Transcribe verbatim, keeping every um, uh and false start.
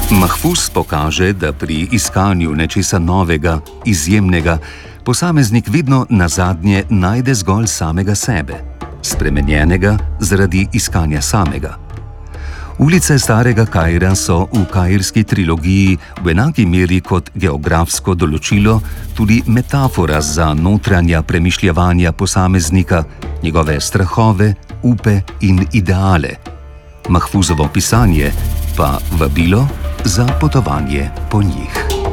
Mahfuz pokaže, da pri iskanju nečesa novega, izjemnega, posameznik vedno nazadnje najde zgolj samega sebe, spremenjenega zaradi iskanja samega. Ulice starega Kaira so v kairski trilogiji v enaki meri kot geografsko določilo tudi metafora za notranja premišljevanja posameznika, njegove strahove, upe in ideale. Mahfuzovo pisanje pa vabilo za potovanje po njih.